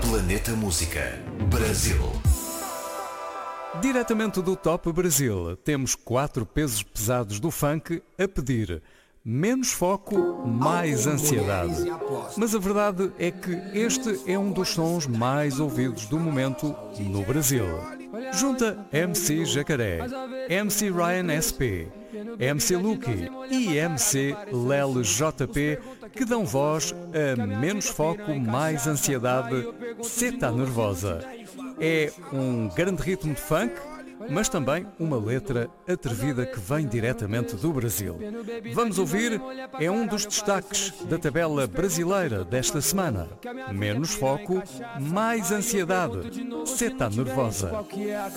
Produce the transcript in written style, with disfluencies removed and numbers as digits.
Planeta Música Brasil. Diretamente do Top Brasil, temos 4 pesos pesados do funk a pedir menos foco, mais ansiedade. Mas a verdade é que este é um dos sons mais ouvidos do momento no Brasil. Junta MC Jacaré, MC Ryan SP, MC Lucky e MC Lele JP, que dão voz a menos foco, mais ansiedade, cê tá nervosa. É um grande ritmo de funk, mas também uma letra atrevida que vem diretamente do Brasil. Vamos ouvir, é um dos destaques da tabela brasileira desta semana. Menos foco, mais ansiedade, cê tá nervosa.